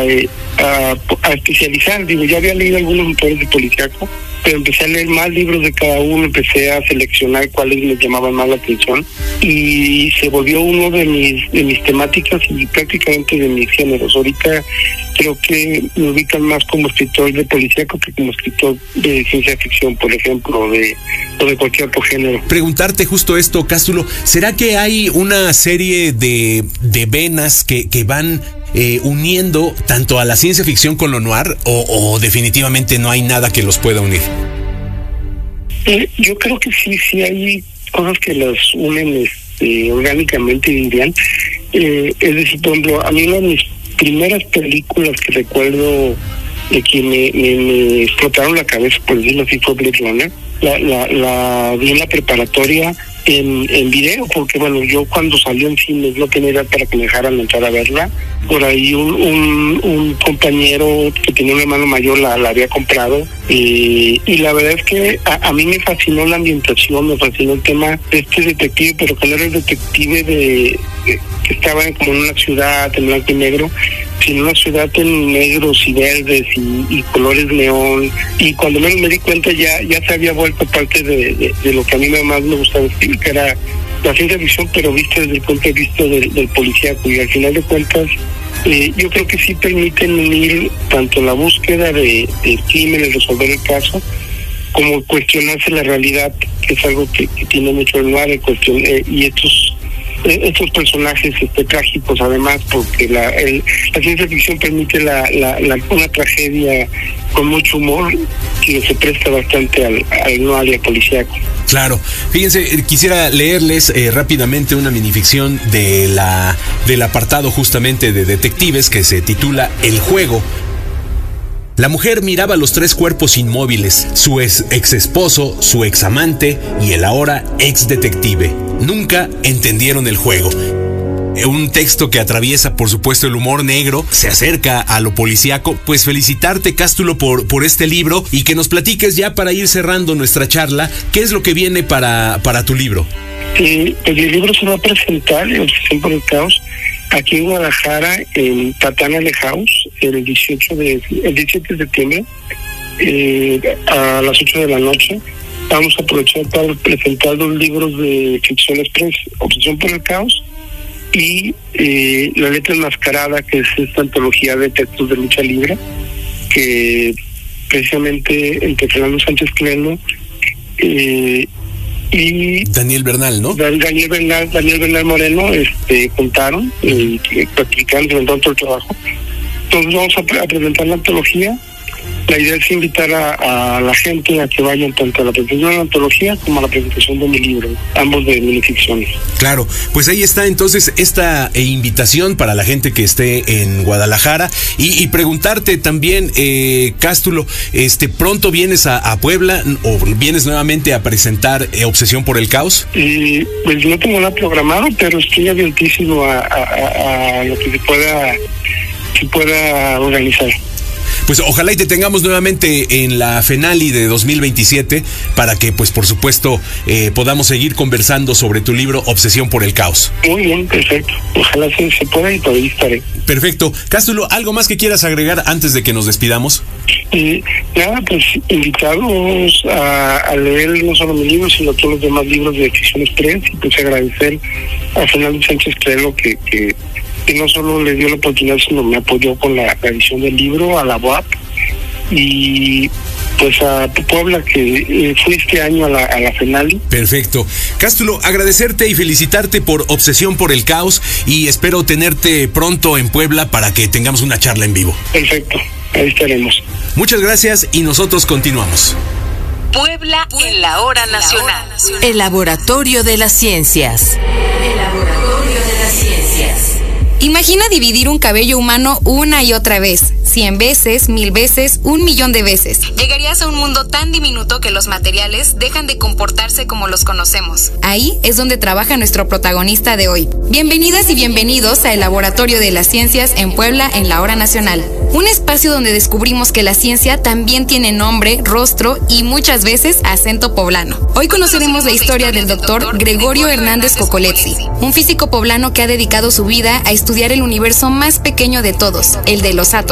a especializar. Digo, ya había leído algunos autores de policíaco, pero empecé a leer más libros de cada uno, empecé a seleccionar cuáles me llamaban más la atención y se volvió uno de mis temáticas y prácticamente de mis géneros. Ahorita creo que me ubican más como escritor de policíaco que como escritor de ciencia ficción, por ejemplo, o de cualquier otro género. Preguntarte justo esto, Cástulo, ¿será que hay una serie de venas que van uniendo tanto a la ciencia ficción con lo noir o definitivamente no hay nada que los pueda unir? Yo creo que sí hay cosas que las unen orgánicamente, dirían. Es decir, por ejemplo, a mí una de mis primeras películas que recuerdo de que me explotaron la cabeza, por decirlo así, fue Blade Runner. La vi en la preparatoria en video, porque bueno, yo cuando salió en cines no tenía edad para que me dejaran entrar a verla. Por ahí un compañero que tenía un hermano mayor la había comprado y la verdad es que a mí me fascinó la ambientación, me fascinó el tema de este detective, pero que no era el detective que estaba como en una ciudad en blanco y negro, sino una ciudad en negros y verdes y colores neón, y cuando menos me di cuenta ya se había vuelto parte de lo que a mí más me gustaba escribir, que era la ciencia ficción, pero vista desde el punto de vista del policíaco, y al final de cuentas yo creo que sí permiten unir tanto la búsqueda del crimen, el resolver el caso, como cuestionarse la realidad, que es algo que tiene mucho el noir, y estos personajes trágicos, además, porque la ciencia ficción permite una tragedia con mucho humor que se presta bastante al noir y al policíaco. Claro, fíjense, quisiera leerles rápidamente una minificción del apartado justamente de detectives que se titula El Juego. La mujer miraba los tres cuerpos inmóviles, su ex esposo, su ex amante y el ahora ex detective. Nunca entendieron el juego. Un texto que atraviesa, por supuesto, el humor negro, se acerca a lo policíaco. Pues felicitarte, Cástulo, por este libro, y que nos platiques ya para ir cerrando nuestra charla, ¿qué es lo que viene para tu libro? Pues el libro se va a presentar en Obsesión por el Caos aquí en Guadalajara, en Tatana Le House, el 17 de septiembre, a las 8 de la noche. Vamos a aprovechar para presentar 2 libros de ficción express, Obsesión por el Caos y La Letra Enmascarada, que es esta antología de textos de lucha libre, que precisamente entre Fernando Sánchez Cleno y Daniel Bernal, ¿no? Daniel Bernal Moreno juntaron y practicaron durante todo el trabajo. Entonces vamos a presentar la antología. La idea es invitar a la gente a que vayan tanto a la presentación de la antología como a la presentación de mi libro, ambos de minificciones. Claro, pues ahí está entonces esta invitación para la gente que esté en Guadalajara y preguntarte también, Cástulo, ¿pronto vienes a Puebla o vienes nuevamente a presentar Obsesión por el Caos? Pues no tengo nada programado, pero estoy abiertísimo a lo que se pueda organizar. Pues ojalá y te tengamos nuevamente en la Fenali de 2027 para que, pues por supuesto, podamos seguir conversando sobre tu libro Obsesión por el Caos. Muy bien, perfecto. Ojalá se pueda y por ahí estaré. Perfecto. Cástulo, ¿algo más que quieras agregar antes de que nos despidamos? Nada, pues invitarlos a leer no solo mi libro, sino todos los demás libros de ficción express, y pues agradecer a Fernando Sánchez Cleno que no solo le dio la oportunidad, sino me apoyó con la edición del libro, a la UAP, y pues a Puebla, que fue este año a la Fenali. Perfecto. Cástulo, agradecerte y felicitarte por Obsesión por el Caos, y espero tenerte pronto en Puebla para que tengamos una charla en vivo. Perfecto, ahí estaremos. Muchas gracias y nosotros continuamos. Puebla en la hora nacional. El Laboratorio de las Ciencias. El Laboratorio de las Ciencias. Imagina dividir un cabello humano una y otra vez, 100 veces, 1000 veces, 1.000.000 de veces. Llegarías a un mundo tan diminuto que los materiales dejan de comportarse como los conocemos. Ahí es donde trabaja nuestro protagonista de hoy. Bienvenidas y bienvenidos a El Laboratorio de las Ciencias en Puebla en la Hora Nacional. Un espacio donde descubrimos que la ciencia también tiene nombre, rostro y muchas veces acento poblano. Hoy conoceremos la historia del doctor Gregorio Hernández Cocoletsi, un físico poblano que ha dedicado su vida a estudiar el universo más pequeño de todos, el de los átomos.